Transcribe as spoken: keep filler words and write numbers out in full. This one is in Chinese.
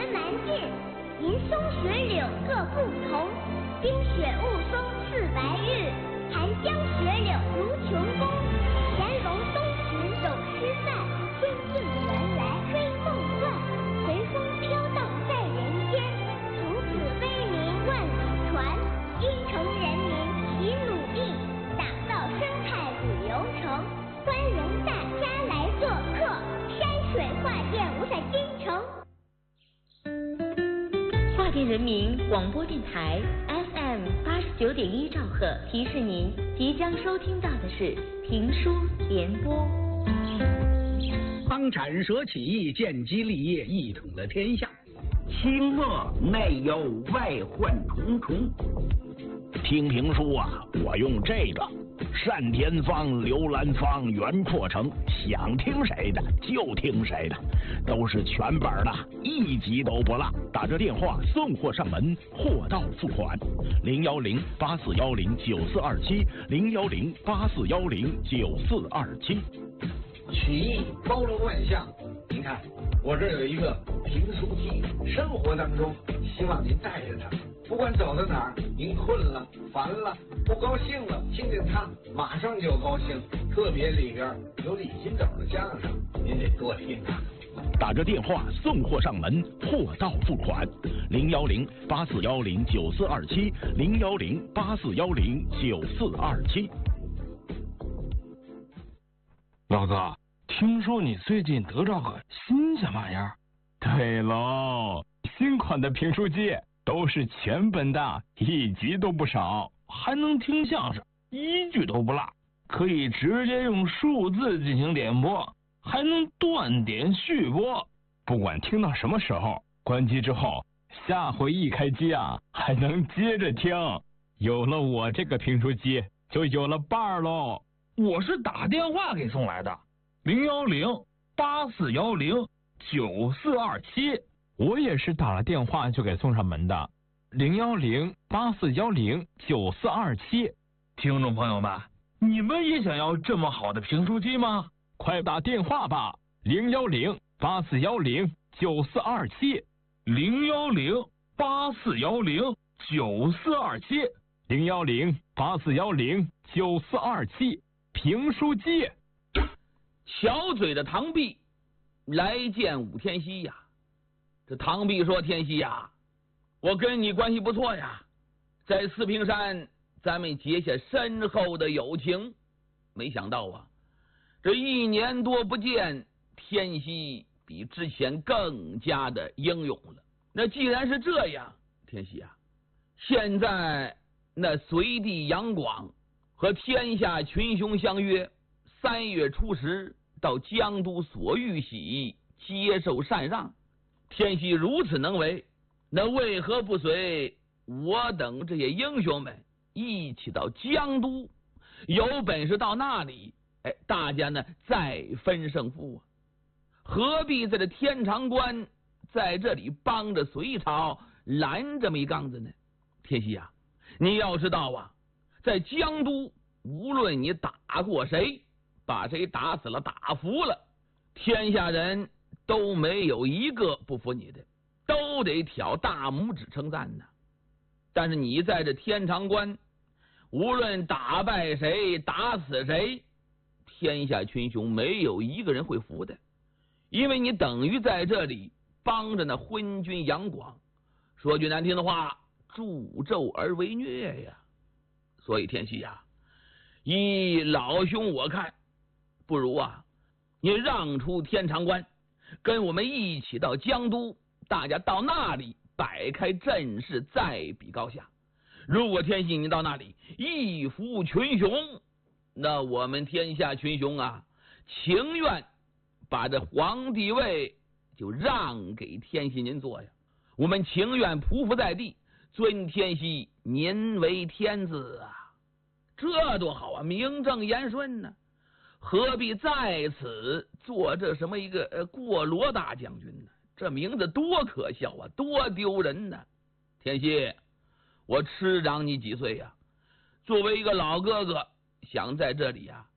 圆满尽，银松雪柳各不同。冰雪雾凇似白日，寒江雪柳如琼宫。乾隆东巡走诗范，天顺原来追梦幻。随风飘荡在人间，从此威名万里传。京城人民齐努力，打造生态旅游城。欢迎大家来做客，山水画店无在京城。 华电人民广播电台 F M 八十九点一兆赫提示您，即将收听到的是评书联播。 方产舍起义，建基立业，一统了天下。 清末内忧外患重重。听评书啊，我用这个单田芳、刘兰芳、袁阔成，想听谁的就听谁的，都是全本的，一集都不落。打这电话送货上门，货到付款。零幺零八四幺零九四二七，零幺零八四幺零九四二七。 曲艺包罗万象，您看我这有一个评书机，生活当中希望您带着它，不管走到哪儿，您困了、烦了、不高兴了，听见它马上就高兴。特别里边有李金斗的相声，您得多听啊。 打着电话送货上门，货到付款。零幺零八四幺零九四二七，零幺零八四幺零九四二七。 老子听说你最近得着个新鲜玩意儿？ 对喽，新款的评书机都是全本的，一集都不少， 还能听相声，一句都不落，可以直接用数字进行点播，还能断点续播， 不管听到什么时候，关机之后，下回一开机啊，还能接着听。有了我这个评书机，就有了伴儿喽。 我是打电话给送来的，零幺零八四幺零九四二七。 我也是打了电话就给送上门的，零幺零八四幺零九四二七。 听众朋友们，你们也想要这么好的评书机吗？ 快打电话吧，零幺零八四幺零九四二七， 零幺零八四幺零九四二七， 零幺零八四幺零九四二七。评书机。 巧嘴的唐弼来见武天锡呀。这唐弼说：“天锡呀，我跟你关系不错呀，在四平山咱们结下深厚的友情。没想到啊，这一年多不见，天锡比之前更加的英勇了。那既然是这样，天锡啊，现在那隋帝杨广和天下群雄相约，三月初十到江都所玉玺接受禅让。天锡如此能为，那为何不随我等这些英雄们一起到江都？有本事到那里，哎，大家呢再分胜负啊！何必在这天长关在这里帮着隋朝拦这么一杠子呢？天锡啊，你要知道啊，在江都，无论你打过谁，把谁打死了、打服了，天下人都没有一个不服你的，都得挑大拇指称赞呢。但是你在这天长关，无论打败谁、打死谁，天下群雄没有一个人会服的，因为你等于在这里帮着那昏君杨广，说句难听的话，助纣而为虐呀。所以天锡呀，依老兄我看，不如啊，你让出天长关，跟我们一起到江都，大家到那里摆开阵势，再比高下。如果天锡你到那里一服群雄，那我们天下群雄啊，情愿把这皇帝位就让给天锡您做呀。我们情愿匍匐在地，尊天锡您为天子啊，这多好啊，名正言顺呢、啊。何必在此做这什么一个呃过罗大将军呢？这名字多可笑啊，多丢人呢、啊！天锡，我吃长你几岁呀、啊？作为一个老哥哥，想在这里啊